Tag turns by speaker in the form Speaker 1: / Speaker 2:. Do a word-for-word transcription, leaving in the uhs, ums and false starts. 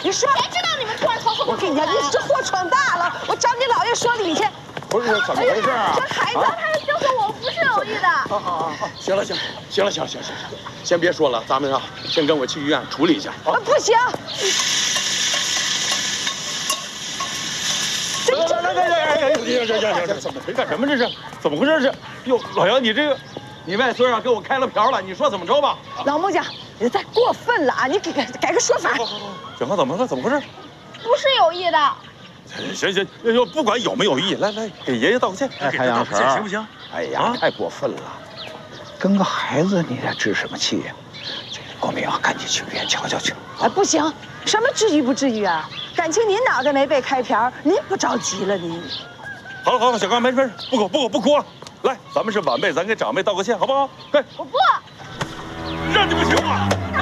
Speaker 1: 你说，
Speaker 2: 谁知道你们突然从后面？
Speaker 1: 我跟你讲，你这祸闯大了，我找你姥爷说理去。
Speaker 3: 不是怎么回事啊？
Speaker 1: 这孩子，
Speaker 2: 他就是我不是有意的。
Speaker 3: 好好好好，行了行了行了行了行了行了，先别说了，咱们啊，先跟我去医院处理一下。
Speaker 1: 啊，不行。
Speaker 3: 来来来来来，哎，行行行行，怎么回干什么这是？怎么回事？这哟，老杨，你这个，你外孙啊给我开了瓢了，你说怎么着吧？
Speaker 1: 老木匠，你太过分了啊！你改改改个说法。
Speaker 3: 小芳怎么了？怎么回事？
Speaker 2: 不是有意的。
Speaker 3: 行行，就不管有没有意，来来，给爷爷道个歉。
Speaker 4: 哎，太阳神，
Speaker 3: 行不行？
Speaker 4: 哎呀，太过分了！跟个孩子你还置什么气呀？这国明啊，赶紧去医院瞧瞧去。
Speaker 1: 哎，不行，什么至于不至于啊？感情您脑袋没被开瓢，您不着急了您？
Speaker 3: 好了好了，小刚没事，不哭不哭不哭了。来，咱们是晚辈，咱给长辈道个歉，好不好？快，
Speaker 2: 我不。
Speaker 3: 让你不行吗？